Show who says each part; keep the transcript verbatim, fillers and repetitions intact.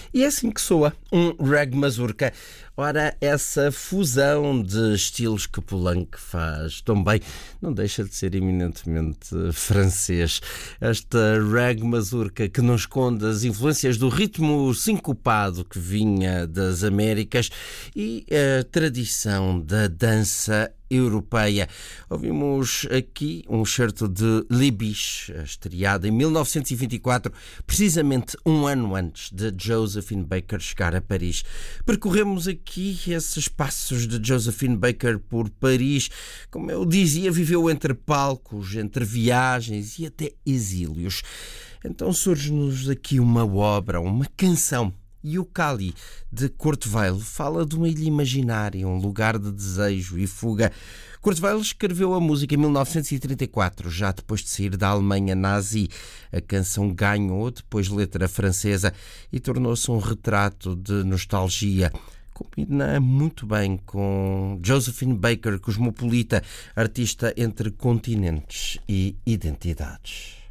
Speaker 1: E é assim que soa um reggae mazurca. Ora, essa fusão de estilos que Poulenc faz tão bem não deixa de ser eminentemente francês. Esta reggae mazurca que não esconde as influências do ritmo sincopado que vinha das Américas e a tradição da dança europeia. Ouvimos aqui um excerto de Les Biches, estreado em mil novecentos e vinte e quatro, precisamente um ano antes de Josephine Baker chegar a Paris. Percorremos aqui esses passos de Josephine Baker por Paris. Como eu dizia, viveu entre palcos, entre viagens e até exílios. Então surge-nos aqui uma obra, uma canção. E o Cali, de Kurt Weill, fala de uma ilha imaginária, um lugar de desejo e fuga. Kurt Weill escreveu a música em mil novecentos e trinta e quatro, já depois de sair da Alemanha nazi. A canção ganhou depois letra francesa e tornou-se um retrato de nostalgia. Combina muito bem com Josephine Baker, cosmopolita, artista entre continentes e identidades.